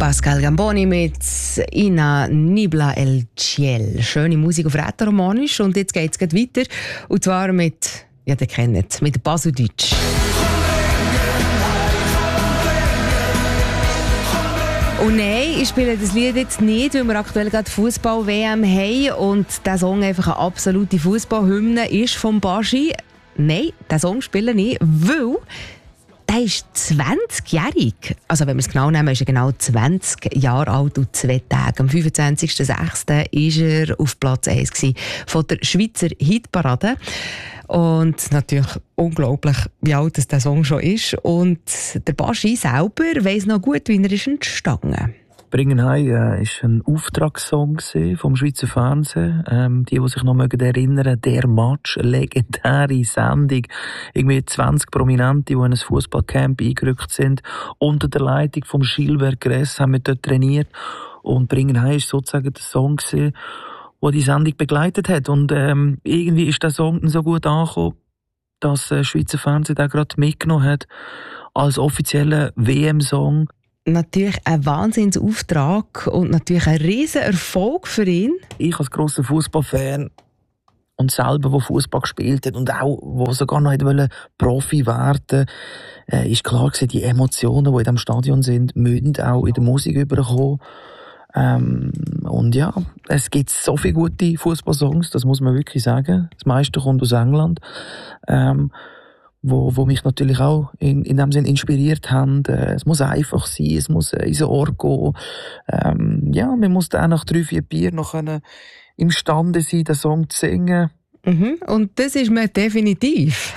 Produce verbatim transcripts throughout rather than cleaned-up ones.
Pascal Gamboni mit Ina Nibla El Ciel. Schöne Musik auf Rätoromanisch. Und jetzt geht es weiter. Und zwar mit, ja, ihr kennt es, mit Baseldeutsch. Und nein, ich spiele das Lied jetzt nicht, weil wir aktuell gerade Fußball-W M haben und der Song einfach eine absolute Fußballhymne ist vom Baschi. Nein, den Song spiele ich, weil der ist zwanzigjährig. Also wenn wir es genau nehmen, ist er genau zwanzig Jahre alt und zwei Tage. Am fünfundzwanzigsten sechsten war er auf Platz eins von der Schweizer Hitparade. Und natürlich unglaublich, wie alt das der Song schon ist. Und der Baschi selber weiss noch gut, wie er ist entstanden. «Bringen heim» war äh, ein Auftragssong vom Schweizer Fernsehen. Ähm, die, die sich noch erinnern mögen, «Der Match», eine legendäre Sendung. Irgendwie zwanzig Prominente, die in ein Fußballcamp eingerückt sind. Unter der Leitung von Gilbert Gress haben wir dort trainiert. Und «Bringen heim» war sozusagen der Song, der die Sendung begleitet hat. Und ähm, irgendwie ist der Song so gut angekommen, dass der Schweizer Fernsehen den gerade mitgenommen hat als offizieller W M-Song. Natürlich ein Wahnsinnsauftrag und natürlich ein riesen Erfolg für ihn. Ich als grosser Fußballfan und selber, der Fußball gespielt hat und auch, der sogar noch wollte, Profi werden, äh, ist klar gewesen, die Emotionen, die in diesem Stadion sind, müssen auch in der Musik überkommen. Ähm, und ja, es gibt so viele gute Fußballsongs, das muss man wirklich sagen. Das meiste kommt aus England. Ähm, Wo, wo mich natürlich auch in, in dem Sinn inspiriert haben. Äh, es muss einfach sein, es muss äh, ins Ohr gehen. Ähm, ja, man muss dann nach drei, vier Bier noch können imstande sein, den Song zu singen. Mhm. Und das ist mir definitiv.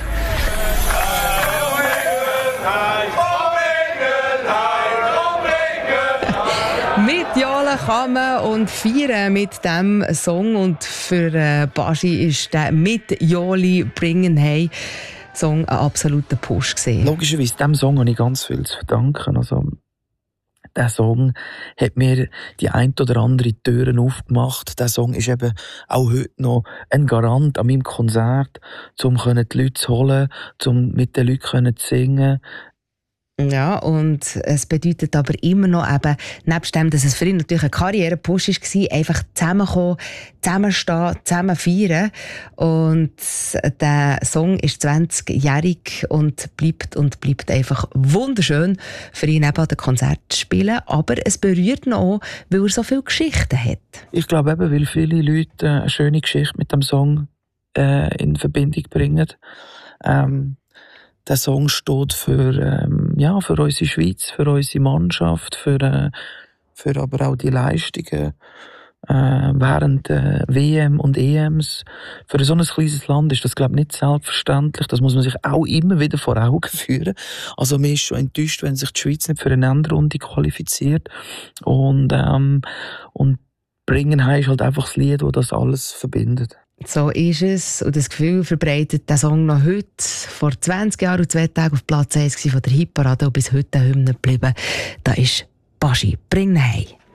Mit Johlen kann man und feiern mit diesem Song. Und für äh, Baschi ist der «Mit Joli bringen hey» Song ein absoluter Push gesehen. Logischerweise, diesem Song habe ich ganz viel zu verdanken. Also, der Song hat mir die ein oder andere Türen aufgemacht. Der Song ist eben auch heute noch ein Garant an meinem Konzert, um die Leute zu holen, um mit den Leuten zu singen. Ja, und es bedeutet aber immer noch eben, nebst dem, dass es für ihn natürlich ein Karrierepush war, einfach zusammenkommen, zusammenstehen, zusammen feiern. Und der Song ist zwanzigjährig und bleibt und bleibt einfach wunderschön für ihn eben an den Konzert zu spielen. Aber es berührt ihn auch, weil er so viele Geschichten hat. Ich glaube eben, weil viele Leute eine schöne Geschichte mit dem Song äh, in Verbindung bringen. Ähm, Der Song steht für, ähm, ja, für unsere Schweiz, für unsere Mannschaft, für, äh, für aber auch die Leistungen äh, während äh, W M und E Ms. Für so ein kleines Land ist das, glaube ich, nicht selbstverständlich. Das muss man sich auch immer wieder vor Augen führen. Also man ist schon enttäuscht, wenn sich die Schweiz nicht für eine Endrunde qualifiziert. Und, ähm, und «Bringen heim» ist halt einfach das Lied, das das alles verbindet. So ist es. Und das Gefühl verbreitet der Song noch heute, vor zwanzig Jahren und zwei Tagen auf Platz eins von der Hitparade und bis heute eine Hymne geblieben. Da ist «Baschi, bring heim».